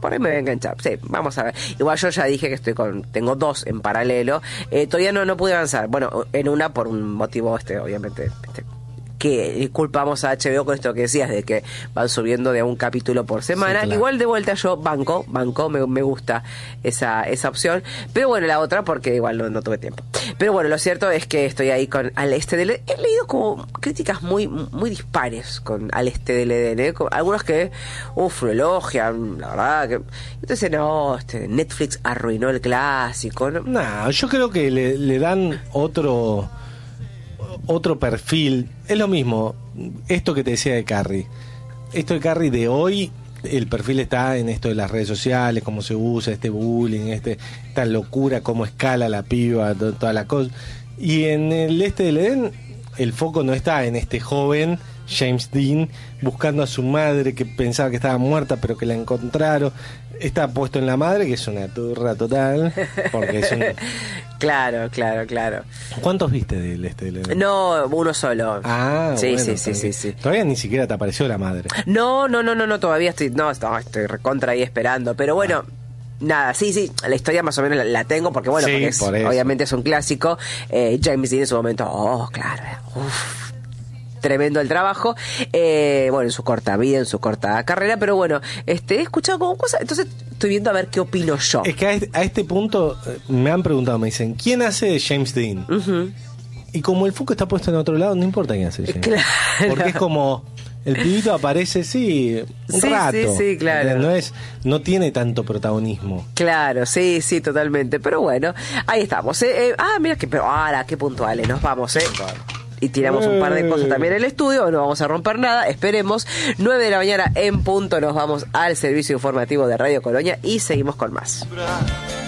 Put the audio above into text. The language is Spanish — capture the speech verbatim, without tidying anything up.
por ahí me voy a enganchar. Sí, vamos a ver. Igual yo ya dije que estoy con, tengo dos en paralelo. Eh, todavía no, no pude avanzar. Bueno, en una por un motivo, este, obviamente, este, que culpamos a H B O con esto que decías, de que van subiendo de a un capítulo por semana. Sí, claro. Igual de vuelta yo banco, banco, me, me gusta esa, esa opción. Pero bueno, la otra porque igual no, no tuve tiempo. Pero bueno, lo cierto es que estoy ahí con Al Este del Edén. He leído como críticas muy, muy dispares con Al Este del Edén, ¿eh? Algunos que, uff, lo elogian, la verdad. que Entonces, no, este, Netflix arruinó el clásico. No, no yo creo que le, le dan otro... otro perfil. Es lo mismo esto que te decía de Carrie, esto de Carrie de hoy, el perfil está en esto de las redes sociales, cómo se usa este bullying, este esta locura, cómo escala la piba, to, toda la cosa. Y en el Este del Edén el foco no está en este joven James Dean buscando a su madre, que pensaba que estaba muerta pero que la encontraron. Está puesto en la madre, que es una turra total, porque es un... Claro, claro, claro. ¿Cuántos viste del Este del Edén? No, uno solo. Ah, sí, bueno, sí, sí, sí, sí. Todavía ni siquiera te apareció la madre. No, no, no, no, no todavía estoy, no, no estoy recontra ahí esperando, pero bueno... Ah. Nada, sí, sí, la historia más o menos la, la tengo porque bueno, sí, porque es, por obviamente es un clásico. eh, James Dean en su momento, oh, claro, uff, tremendo el trabajo, eh, bueno, en su corta vida, en su corta carrera, pero bueno, este, he escuchado como cosas, entonces estoy viendo a ver qué opino yo. Es que a este, a este punto me han preguntado, me dicen, ¿quién hace de James Dean? Uh-huh. Y como el foco está puesto en otro lado, no importa quién hace de James. Claro. Porque es como... El pibito aparece, sí, un sí, rato. Sí, sí, claro. No es, no tiene tanto protagonismo. Claro, sí, sí, totalmente. Pero bueno, ahí estamos. ¿eh? Eh, ah, mira que, pero ahora, qué puntuales, nos vamos, ¿eh? Y tiramos un par de cosas también en el estudio, no vamos a romper nada, esperemos. nueve de la mañana en punto, nos vamos al servicio informativo de Radio Colonia y seguimos con más.